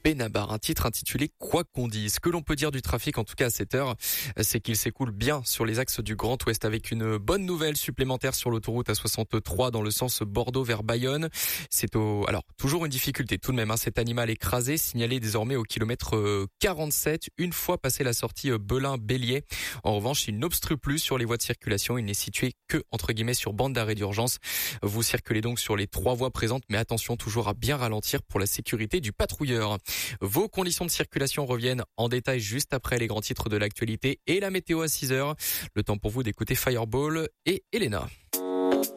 Benabar. Un titre intitulé Quoi qu'on dise. Ce que l'on peut dire du trafic, en tout cas à cette heure, c'est qu'il s'écoule bien sur les axes du Grand Ouest avec une bonne nouvelle supplémentaire sur l'autoroute A63 dans le sens Bordeaux vers Bayonne. Alors, toujours une difficulté tout de même, cet animal écrasé signalé désormais au kilomètre 47, une fois passé la sortie Belin-Bélier. En revanche, il n'obstrue plus sur les voies de circulation. Il n'est situé que, entre guillemets, sur bande d'arrêt d'urgence. Vous circulez donc sur les 3 voies présentes, mais attention toujours à bien ralentir pour la sécurité du patrouilleur. Vos conditions de circulation reviennent en détail juste après les grands titres de l'actualité et la météo à 6h. Le temps pour vous d'écouter Fireball et Elena.